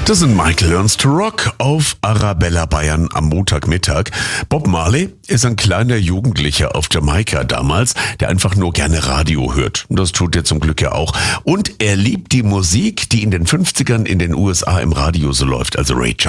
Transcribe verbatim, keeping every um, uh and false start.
Das sind Michael Learns to Rock auf Arabella Bayern am Montagmittag. Bob Marley ist ein kleiner Jugendlicher auf Jamaika damals, der einfach nur gerne Radio hört. Das tut er zum Glück ja auch. Und er liebt die Musik, die in den fünfzigern in den U S A im Radio so läuft, also Ray